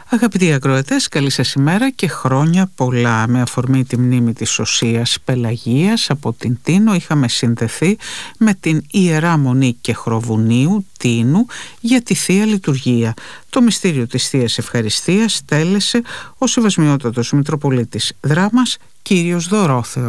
Αγαπητοί ακροατές, καλή σας ημέρα και χρόνια πολλά. Με αφορμή τη μνήμη της Οσίας Πελαγίας από την Τίνο είχαμε συνδεθεί με την Ιερά Μονή Κεχροβουνίου Τίνου για τη Θεία Λειτουργία. Το μυστήριο της Θείας Ευχαριστίας τέλεσε ο Σεβασμιότατος Μητροπολίτης Δράμας, κύριος Δωρόθεος.